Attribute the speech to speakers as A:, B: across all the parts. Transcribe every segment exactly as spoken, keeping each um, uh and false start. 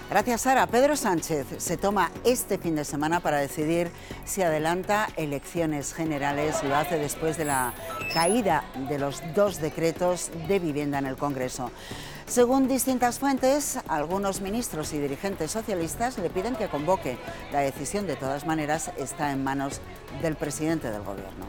A: Gracias, Sara. Pedro Sánchez se toma este fin de semana para decidir si adelanta elecciones generales. Lo hace después de la caída de los dos decretos de vivienda en el Congreso. Según distintas fuentes, algunos ministros y dirigentes socialistas le piden que convoque. La decisión, de todas maneras, está en manos del presidente del Gobierno.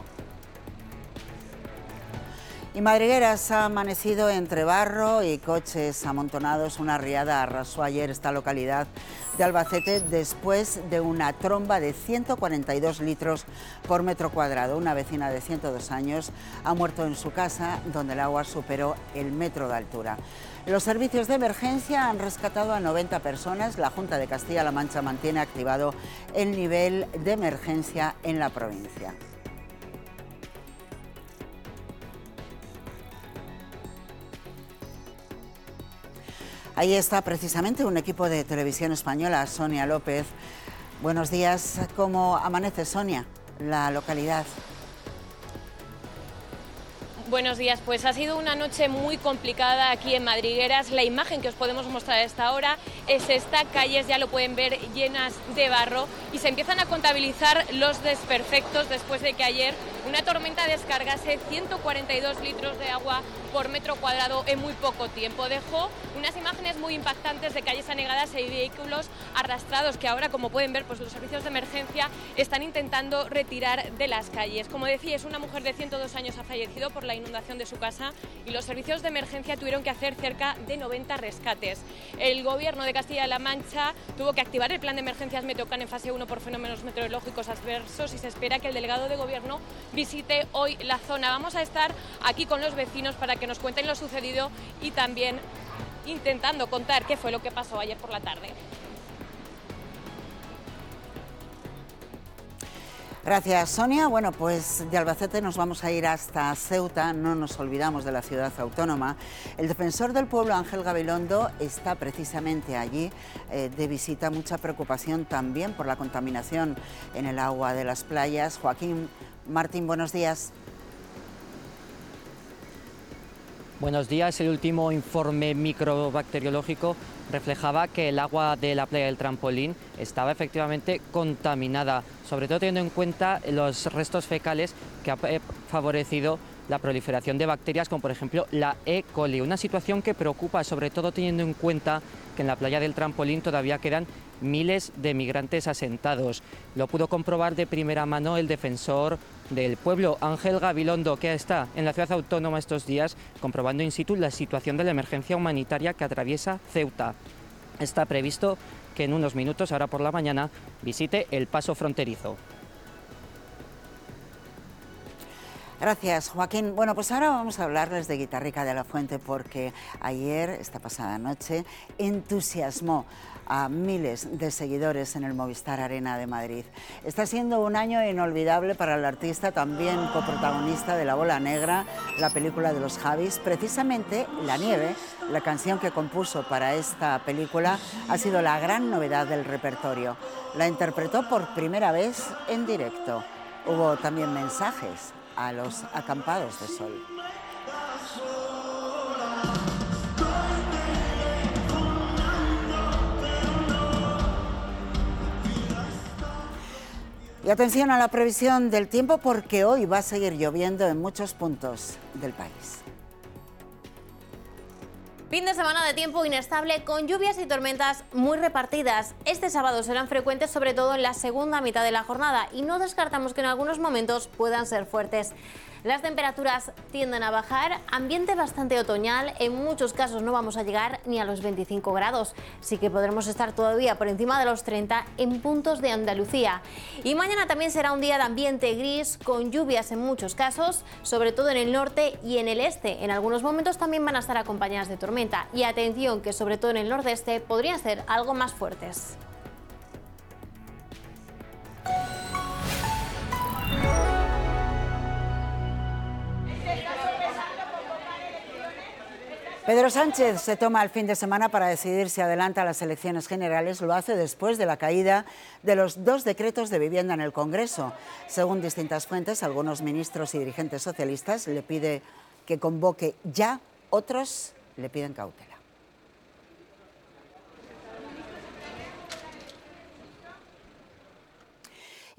A: Y Madrigueras ha amanecido entre barro y coches amontonados. Una riada arrasó ayer esta localidad de Albacete después de una tromba de ciento cuarenta y dos litros por metro cuadrado. Una vecina de ciento dos años ha muerto en su casa, donde el agua superó el metro de altura. Los servicios de emergencia han rescatado a noventa personas. La Junta de Castilla-La Mancha mantiene activado el nivel de emergencia en la provincia. Ahí está precisamente un equipo de Televisión Española, Sonia López. Buenos días. ¿Cómo amanece, Sonia, la localidad?
B: Buenos días, pues ha sido una noche muy complicada aquí en Madrigueras. La imagen que os podemos mostrar a esta hora es esta, calles, ya lo pueden ver, llenas de barro, y se empiezan a contabilizar los desperfectos después de que ayer una tormenta descargase ciento cuarenta y dos litros de agua por metro cuadrado en muy poco tiempo. Dejó unas imágenes muy impactantes de calles anegadas y vehículos arrastrados que ahora, como pueden ver, pues los servicios de emergencia están intentando retirar de las calles. Como decía, es una mujer de ciento dos años, ha fallecido por la inundación de su casa y los servicios de emergencia tuvieron que hacer cerca de noventa rescates. El Gobierno de Castilla-La Mancha tuvo que activar el plan de emergencias Meteocan en fase uno por fenómenos meteorológicos adversos y se espera que el delegado de Gobierno visite hoy la zona. Vamos a estar aquí con los vecinos para que nos cuenten lo sucedido y también intentando contar qué fue lo que pasó ayer por la tarde.
A: Gracias, Sonia. Bueno, pues de Albacete nos vamos a ir hasta Ceuta, no nos olvidamos de la ciudad autónoma. El defensor del pueblo, Ángel Gabilondo, está precisamente allí eh, de visita. Mucha preocupación también por la contaminación en el agua de las playas. Joaquín Martín, buenos días.
C: Buenos días. El último informe microbacteriológico reflejaba que el agua de la playa del Trampolín estaba efectivamente contaminada, sobre todo teniendo en cuenta los restos fecales que ha favorecido la proliferación de bacterias como por ejemplo la E. coli, una situación que preocupa sobre todo teniendo en cuenta que en la playa del Trampolín todavía quedan miles de migrantes asentados. Lo pudo comprobar de primera mano el defensor del pueblo, Ángel Gabilondo, que está en la ciudad autónoma estos días comprobando in situ la situación de la emergencia humanitaria que atraviesa Ceuta. Está previsto que en unos minutos, ahora por la mañana, visite el paso fronterizo.
A: Gracias, Joaquín. Bueno, pues ahora vamos a hablarles de Guitarrica de la Fuente porque ayer, esta pasada noche, entusiasmó a miles de seguidores en el Movistar Arena de Madrid. Está siendo un año inolvidable para el artista, también coprotagonista de La Bola Negra, la película de los Javis. Precisamente La Nieve, la canción que compuso para esta película, ha sido la gran novedad del repertorio. La interpretó por primera vez en directo. Hubo también mensajes a los acampados de sol. Y atención a la previsión del tiempo porque hoy va a seguir lloviendo en muchos puntos del país.
D: Fin de semana de tiempo inestable con lluvias y tormentas muy repartidas. Este sábado serán frecuentes sobre todo en la segunda mitad de la jornada y no descartamos que en algunos momentos puedan ser fuertes. Las temperaturas tienden a bajar, ambiente bastante otoñal, en muchos casos no vamos a llegar ni a los veinticinco grados, sí que podremos estar todavía por encima de los treinta en puntos de Andalucía. Y mañana también será un día de ambiente gris, con lluvias en muchos casos, sobre todo en el norte y en el este. En algunos momentos también van a estar acompañadas de tormenta. Y atención, que sobre todo en el nordeste podrían ser algo más fuertes.
A: Pedro Sánchez se toma el fin de semana para decidir si adelanta las elecciones generales. Lo hace después de la caída de los dos decretos de vivienda en el Congreso. Según distintas fuentes, algunos ministros y dirigentes socialistas le piden que convoque ya, otros le piden cautela.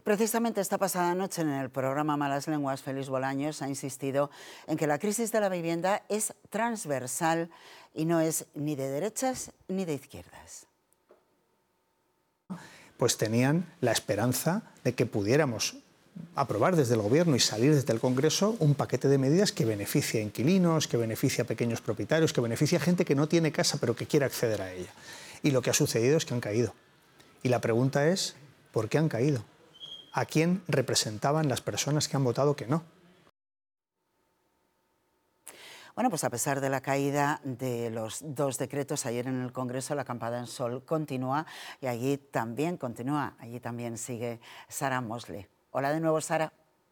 A: Precisamente esta pasada noche en el programa Malas Lenguas, Félix Bolaños ha insistido en que la crisis de la vivienda es transversal y no es ni de derechas ni de izquierdas.
E: Pues tenían la esperanza de que pudiéramos aprobar desde el Gobierno y salir desde el Congreso un paquete de medidas que beneficie a inquilinos, que beneficie a pequeños propietarios, que beneficie a gente que no tiene casa pero que quiere acceder a ella. Y lo que ha sucedido es que han caído. Y la pregunta es, ¿por qué han caído? ¿A quién representaban las personas que han votado que no?
A: Bueno, pues a pesar de la caída de los dos decretos ayer en el Congreso, la acampada en Sol continúa y allí también continúa, allí también sigue Sara Mosley. Hola de nuevo, Sara.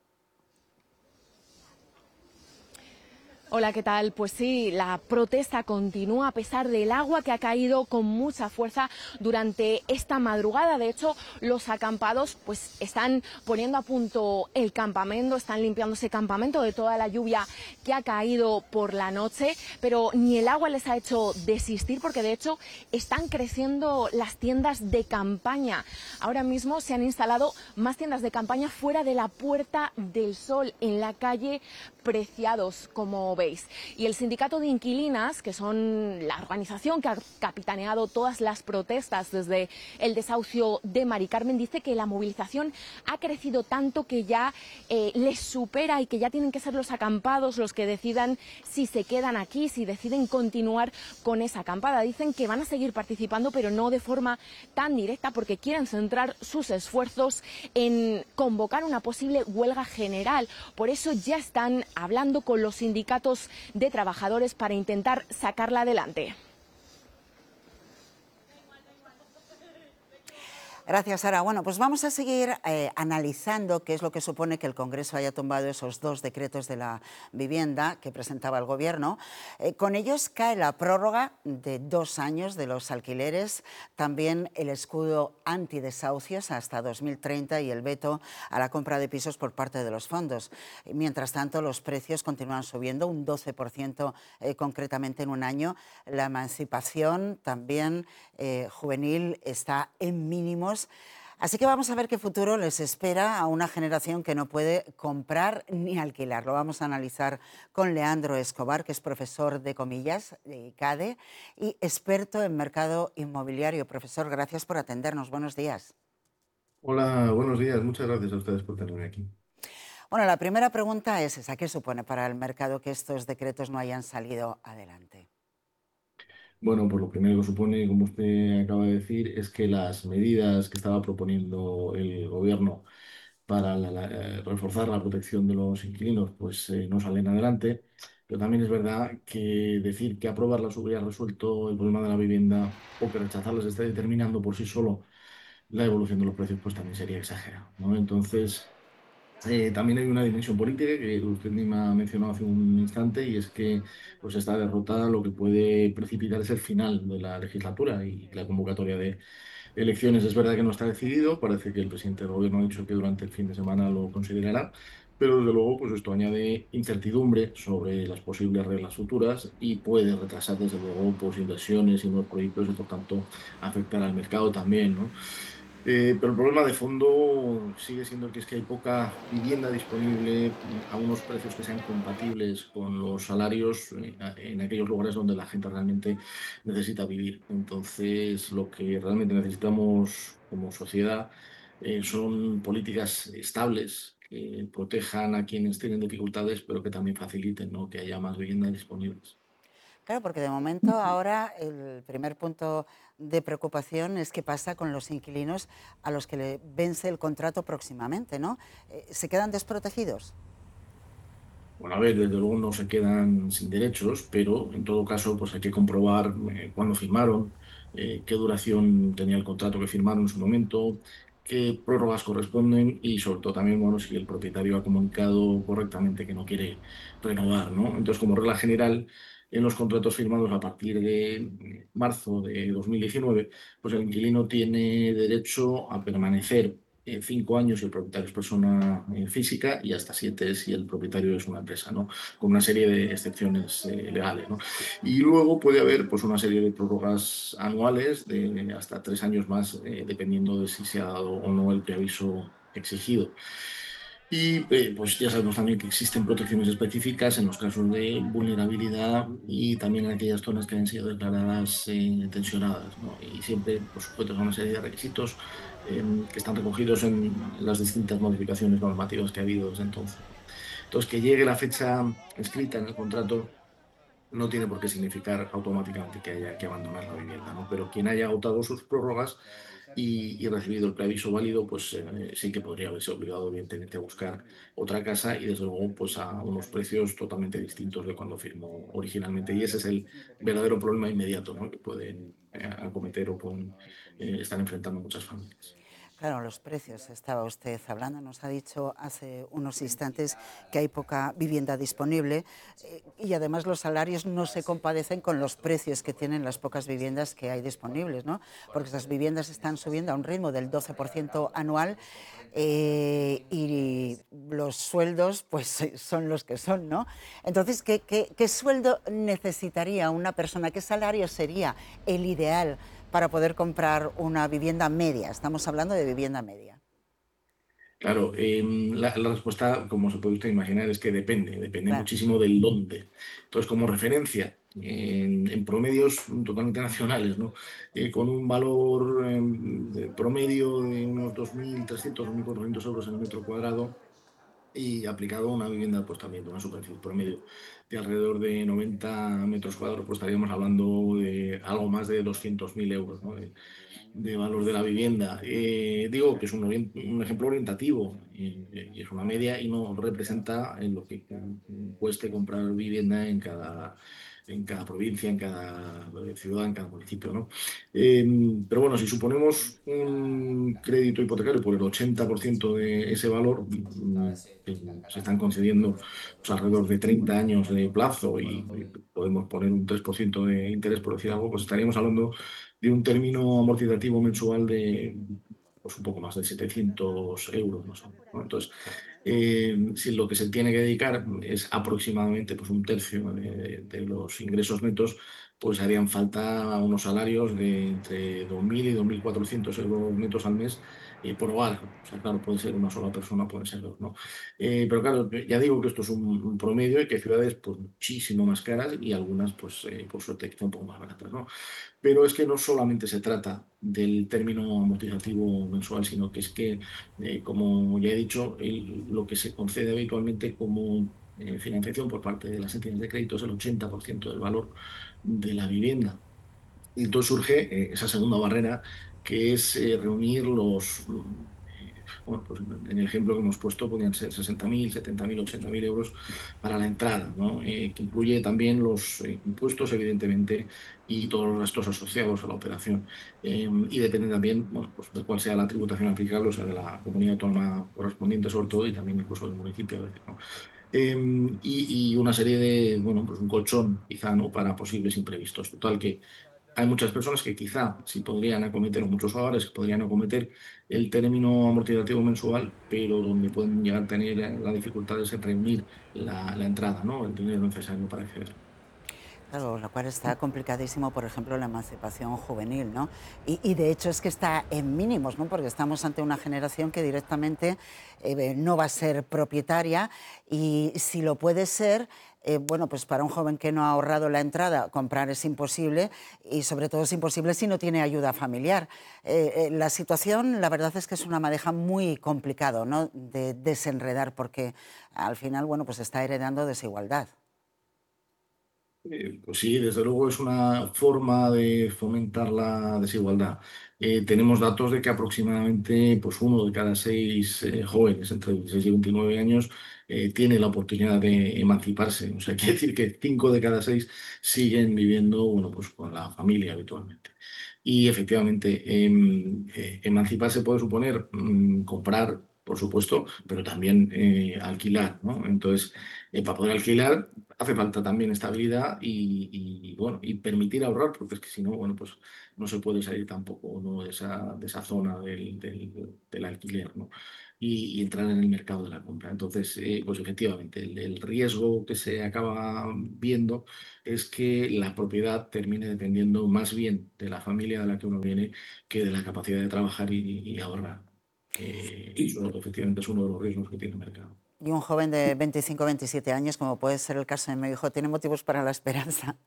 F: Hola, ¿qué tal? Pues sí, la protesta continúa a pesar del agua que ha caído con mucha fuerza durante esta madrugada. De hecho, los acampados pues están poniendo a punto el campamento, están limpiando ese campamento de toda la lluvia que ha caído por la noche, pero ni el agua les ha hecho desistir porque de hecho están creciendo las tiendas de campaña. Ahora mismo se han instalado más tiendas de campaña fuera de la Puerta del Sol, en la calle Preciados, como veis. Y el sindicato de inquilinas, que son la organización que ha capitaneado todas las protestas desde el desahucio de Mari Carmen, dice que la movilización ha crecido tanto que ya eh, les supera y que ya tienen que ser los acampados los que decidan si se quedan aquí, si deciden continuar con esa acampada. Dicen que van a seguir participando, pero no de forma tan directa, porque quieren centrar sus esfuerzos en convocar una posible huelga general. Por eso ya están hablando con los sindicatos de trabajadores para intentar sacarla adelante.
A: Gracias, Sara. Bueno, pues vamos a seguir eh, analizando qué es lo que supone que el Congreso haya tumbado esos dos decretos de la vivienda que presentaba el Gobierno. Eh, con ellos cae la prórroga de dos años de los alquileres, también el escudo antidesahucios hasta dos mil treinta y el veto a la compra de pisos por parte de los fondos. Mientras tanto, los precios continúan subiendo un doce por ciento eh, concretamente en un año. La emancipación también eh, juvenil está en mínimos. Así que vamos a ver qué futuro les espera a una generación que no puede comprar ni alquilar. Lo vamos a analizar con Leandro Escobar, que es profesor de comillas de ICADE y experto en mercado inmobiliario. Profesor, gracias por atendernos. Buenos días.
G: Hola, buenos días. Muchas gracias a ustedes por tenerme aquí.
A: Bueno, la primera pregunta es esa. ¿Qué supone para el mercado que estos decretos no hayan salido adelante?
G: Bueno, pues lo primero que supone, como usted acaba de decir, es que las medidas que estaba proponiendo el gobierno para la- la- eh, reforzar la protección de los inquilinos, pues eh, no salen adelante. Pero también es verdad que decir que aprobarlas hubiera resuelto el problema de la vivienda o que rechazarlas está determinando por sí solo la evolución de los precios, pues también sería exagerado, ¿no? Entonces, Eh, también hay una dimensión política que usted misma mencionó hace un instante, y es que pues esta derrota lo que puede precipitar es el final de la legislatura y la convocatoria de elecciones. Es verdad que no está decidido, parece que el presidente del gobierno ha dicho que durante el fin de semana lo considerará, pero desde luego pues esto añade incertidumbre sobre las posibles reglas futuras y puede retrasar desde luego pues, inversiones y nuevos proyectos y por tanto afectar al mercado también, ¿no? Eh, pero el problema de fondo sigue siendo que es que hay poca vivienda disponible mm, a unos precios que sean compatibles con los salarios eh, a- en aquellos lugares donde la gente realmente necesita vivir. Entonces, lo que realmente necesitamos como sociedad eh, son políticas estables que protejan a quienes tienen dificultades, pero que también faciliten, ¿no?, que haya más viviendas disponibles.
A: Claro, porque de momento ahora el primer punto de preocupación es qué pasa con los inquilinos a los que le vence el contrato próximamente, ¿no? Eh, ¿Se quedan desprotegidos?
G: Bueno, a ver, desde luego no se quedan sin derechos, pero en todo caso, pues hay que comprobar eh, cuándo firmaron, eh, qué duración tenía el contrato que firmaron en su momento, qué prórrogas corresponden y sobre todo también, bueno, si el propietario ha comunicado correctamente que no quiere renovar, ¿no? Entonces, como regla general, en los contratos firmados a partir de eh, marzo de dos mil diecinueve, pues el inquilino tiene derecho a permanecer eh, cinco años si el propietario es persona eh, física y hasta siete si el propietario es una empresa, ¿no? Con una serie de excepciones eh, legales, ¿no? Y luego puede haber pues, una serie de prórrogas anuales de hasta tres años más, eh, dependiendo de si se ha dado o no el preaviso exigido. Y eh, pues ya sabemos también que existen protecciones específicas en los casos de vulnerabilidad y también en aquellas zonas que han sido declaradas eh, tensionadas, ¿no? Y siempre por sujetos a una serie de requisitos eh, que están recogidos en las distintas modificaciones normativas que ha habido desde entonces. Entonces, que llegue la fecha escrita en el contrato no tiene por qué significar automáticamente que haya que abandonar la vivienda, ¿no? Pero quien haya agotado sus prórrogas y, y recibido el preaviso válido, pues eh, sí que podría haberse obligado, evidentemente, a buscar otra casa y, desde luego, pues a unos precios totalmente distintos de cuando firmó originalmente. Y ese es el verdadero problema inmediato, ¿no?, que pueden eh, acometer o pueden eh, estar enfrentando muchas familias.
A: Claro, los precios, estaba usted hablando, nos ha dicho hace unos instantes que hay poca vivienda disponible eh, y además los salarios no se compadecen con los precios que tienen las pocas viviendas que hay disponibles, ¿no? Porque esas viviendas están subiendo a un ritmo del doce por ciento anual eh, y los sueldos pues son los que son, ¿no? Entonces, ¿qué, qué, qué sueldo necesitaría una persona? ¿Qué salario sería el ideal para poder comprar una vivienda media? Estamos hablando de vivienda media.
G: Claro, em, la, la respuesta, como se puede usted imaginar, es que depende, depende
A: Claro.
G: muchísimo del dónde. Entonces, como referencia, en, en promedios totalmente nacionales, ¿no? Eh, con un valor em, de promedio de unos dos mil trescientos, dos mil cuatrocientos euros en el metro cuadrado, y aplicado a una vivienda, pues también de una superficie promedio de alrededor de noventa metros cuadrados, pues estaríamos hablando de algo más de doscientos mil euros, ¿no?, de, de valor de la vivienda. Eh, digo que es un, orien- un ejemplo orientativo y, y es una media y no representa en lo que cueste comprar vivienda en cada, en cada provincia, en cada ciudad, en cada municipio, ¿no? Eh, pero bueno, si suponemos un crédito hipotecario por el ochenta por ciento de ese valor, mm, que se están concediendo pues, alrededor de treinta años de plazo y, y podemos poner un tres por ciento de interés, por decir algo, pues estaríamos hablando de un término amortizativo mensual de pues, un poco más de setecientos euros más o menos, ¿no? Entonces, eh, si lo que se tiene que dedicar es aproximadamente pues, un tercio de, de los ingresos netos, pues harían falta unos salarios de entre dos mil y dos mil cuatrocientos euros netos al mes eh, por hogar. O sea, claro, puede ser una sola persona, puede ser dos, ¿no? Eh, pero claro, ya digo que esto es un, un promedio y que hay ciudades pues, muchísimo más caras y algunas, pues, eh, por suerte, quizá un poco más baratas, ¿no? Pero es que no solamente se trata del término amortizativo mensual, sino que es que, eh, como ya he dicho, el- lo que se concede habitualmente como eh, financiación por parte de las entidades de crédito es el ochenta por ciento del valor de la vivienda. Y entonces surge eh, esa segunda barrera, que es eh, reunir los, eh, bueno, pues en el ejemplo que hemos puesto, podrían ser sesenta mil, setenta mil, ochenta mil euros para la entrada, ¿no? Eh, que incluye también los eh, impuestos, evidentemente, y todos los gastos asociados a la operación. Eh, y depende también, bueno, pues de cuál sea la tributación aplicable, o sea, de la comunidad autónoma correspondiente, sobre todo, y también incluso del municipio, a veces, ¿no? Eh, y, y una serie de, bueno, pues un colchón, quizá, ¿no?, para posibles imprevistos. Total, que hay muchas personas que quizá sí podrían acometer, o muchos hogares que podrían acometer el término amortizativo mensual, pero donde pueden llegar a tener eh, la dificultad de reunir la, la entrada, ¿no?, el dinero necesario para acceder.
A: Claro, lo cual está complicadísimo, por ejemplo, la emancipación juvenil, ¿no? Y, y de hecho es que está en mínimos, ¿no? Porque estamos ante una generación que directamente eh, no va a ser propietaria y si lo puede ser, eh, bueno, pues para un joven que no ha ahorrado la entrada, comprar es imposible y sobre todo es imposible si no tiene ayuda familiar. Eh, eh, la situación, la verdad es que es una madeja muy complicado, ¿no?, de desenredar porque al final, bueno, pues está heredando desigualdad.
G: Eh, Pues sí, desde luego es una forma de fomentar la desigualdad. Eh, tenemos datos de que aproximadamente pues, uno de cada seis eh, jóvenes entre dieciséis y veintinueve años eh, tiene la oportunidad de emanciparse. O sea, quiere decir que cinco de cada seis siguen viviendo, bueno, pues, con la familia habitualmente. Y efectivamente, em, eh, emanciparse puede suponer mm, comprar, por supuesto, pero también eh, alquilar, ¿no? Entonces, eh, para poder alquilar hace falta también estabilidad y, y, bueno, y permitir ahorrar, porque es que si no, bueno, pues no se puede salir tampoco, ¿no?, de esa, de esa zona del, del, del alquiler, ¿no? Y, y entrar en el mercado de la compra. Entonces, eh, pues efectivamente, el, el riesgo que se acaba viendo es que la propiedad termine dependiendo más bien de la familia de la que uno viene que de la capacidad de trabajar y, y ahorrar. Eh, y eso efectivamente es uno de los riesgos que tiene el mercado.
A: Y un joven de veinticinco o veintisiete años, como puede ser el caso de mi hijo, ¿tiene motivos para la esperanza?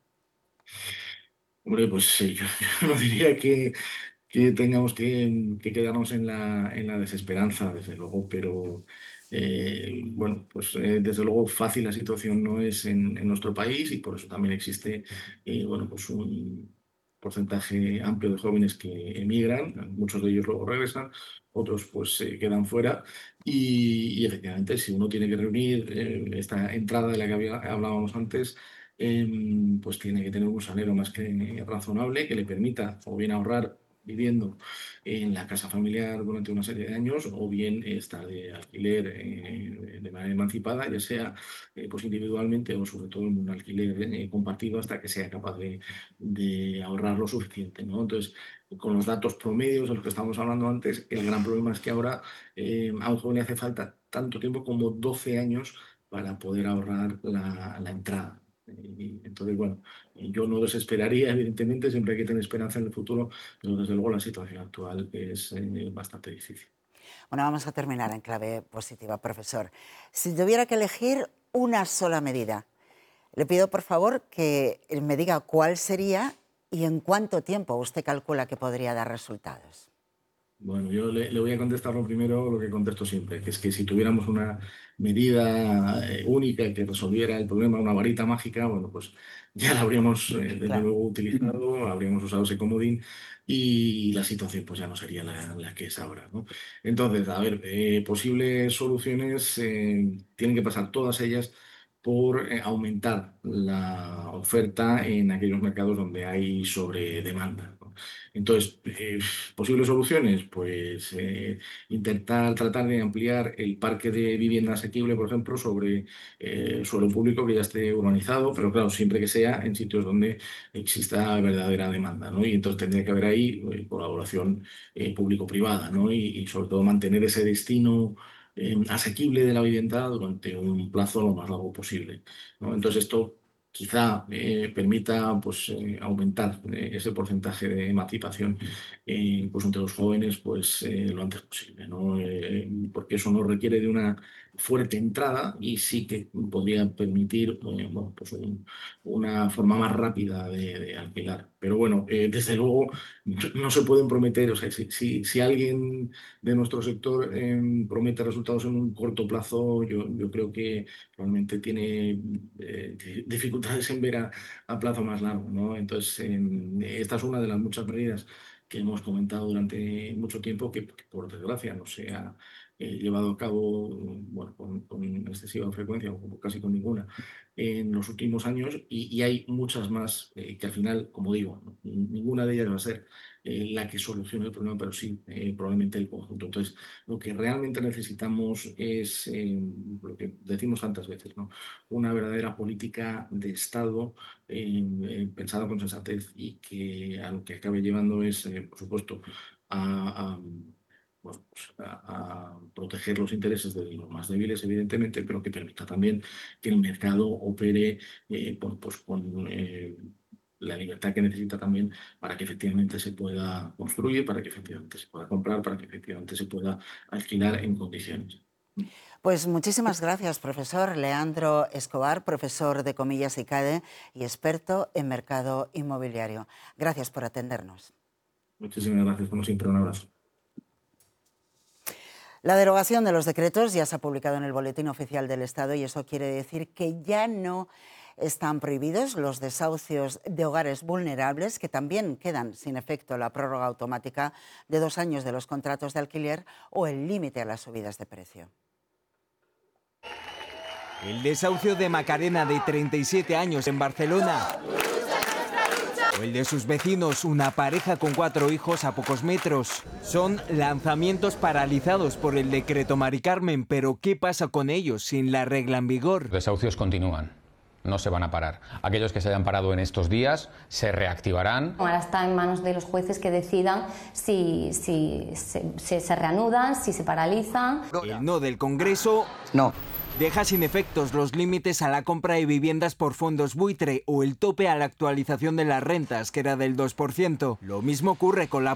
G: Hombre, pues sí, yo, yo no diría que, que tengamos que, que quedarnos en la, en la desesperanza, desde luego, pero eh, bueno, pues eh, desde luego fácil la situación no es en, en nuestro país, y por eso también existe eh, bueno, pues un porcentaje amplio de jóvenes que emigran, muchos de ellos luego regresan, otros pues se quedan fuera, y, y efectivamente si uno tiene que reunir eh, esta entrada de la que había- hablábamos antes, em, pues tiene que tener un salario más que razonable que le permita o bien ahorrar viviendo en la casa familiar durante una serie de años, o bien estar de alquiler eh, de manera emancipada, ya sea eh, pues individualmente o sobre todo en un alquiler eh, compartido, hasta que sea capaz de, de ahorrar lo suficiente, ¿no? Entonces, con los datos promedios de los que estábamos hablando antes, el gran problema es que ahora eh, a un joven le hace falta tanto tiempo como doce años para poder ahorrar la, la entrada. Y entonces, bueno, yo no desesperaría, evidentemente, siempre hay que tener esperanza en el futuro, pero desde luego la situación actual es eh, bastante difícil.
A: Bueno, vamos a terminar en clave positiva, profesor. Si tuviera que elegir una sola medida, le pido por favor que me diga cuál sería y en cuánto tiempo usted calcula que podría dar resultados.
G: Bueno, yo le, le voy a contestar lo primero, lo que contesto siempre, que es que si tuviéramos una medida eh, única que resolviera el problema, una varita mágica, bueno, pues ya la habríamos eh, desde
A: Claro.
G: luego utilizado, habríamos usado ese comodín, y la situación pues ya no sería la, la que es ahora, ¿no? Entonces, a ver, eh, posibles soluciones eh, tienen que pasar todas ellas por eh, aumentar la oferta en aquellos mercados donde hay sobredemanda, ¿no? Entonces, eh, posibles soluciones, pues eh, intentar tratar de ampliar el parque de vivienda asequible, por ejemplo, sobre eh, suelo público que ya esté urbanizado, pero claro, siempre que sea en sitios donde exista verdadera demanda, ¿no? Y entonces tendría que haber ahí eh, colaboración eh, público-privada, ¿no? Y, y sobre todo mantener ese destino eh, asequible de la vivienda durante un plazo lo más largo posible, ¿no? Entonces esto quizá eh, permita pues, eh, aumentar eh, ese porcentaje de emancipación eh, incluso entre los jóvenes pues, eh, lo antes posible, ¿no? Eh, porque eso no requiere de una fuerte entrada y sí que podría permitir eh, bueno, pues un- una forma más rápida de, de alquilar. Pero bueno, eh, desde luego no se pueden prometer, o sea, si, si, si alguien de nuestro sector eh, promete resultados en un corto plazo, yo, yo creo que realmente tiene eh, di- dificultades en ver a, a plazo más largo, ¿no? Entonces, em, esta es una de las muchas medidas que hemos comentado durante mucho tiempo que, que, por desgracia no se ha eh, llevado a cabo bueno, con, con excesiva frecuencia o casi con ninguna en los últimos años, y, y hay muchas más eh, que al final, como digo, ¿no? Ninguna de ellas va a ser eh, la que solucione el problema, pero sí eh, probablemente el conjunto. Entonces, lo que realmente necesitamos es eh, lo que decimos tantas veces, ¿no? Una verdadera política de Estado eh, eh, pensada con sensatez, y que a lo que acabe llevando es, eh, por supuesto, a, a, bueno, pues a- a proteger los intereses de los más débiles, evidentemente, pero que permita también que el mercado opere eh, bueno, pues con eh, la libertad que necesita también para que efectivamente se pueda construir, para que efectivamente se pueda comprar, para que efectivamente se pueda alquilar en condiciones.
A: Pues muchísimas gracias, profesor Leandro Escobar, profesor de Comillas y CADE y experto en mercado inmobiliario. Gracias por atendernos.
G: Muchísimas gracias, como siempre, un abrazo.
A: La derogación de los decretos ya se ha publicado en el Boletín Oficial del Estado, y eso quiere decir que ya no están prohibidos los desahucios de hogares vulnerables, que también quedan sin efecto la prórroga automática de dos años de los contratos de alquiler o el límite a las subidas de precio.
H: El desahucio de Macarena, de treinta y siete años, en Barcelona. O el de sus vecinos, una pareja con cuatro hijos a pocos metros. Son lanzamientos paralizados por el decreto Mari Carmen, pero ¿qué pasa con ellos sin la regla en vigor?
I: Los desahucios continúan, no se van a parar. Aquellos que se hayan parado en estos días se reactivarán.
J: Ahora está en manos de los jueces que decidan si, si, si, si se reanudan, si se paralizan.
H: El no del Congreso
K: No.
H: deja sin efectos los límites a la compra de viviendas por fondos buitre o el tope a la actualización de las rentas, que era del dos por ciento. Lo mismo ocurre con la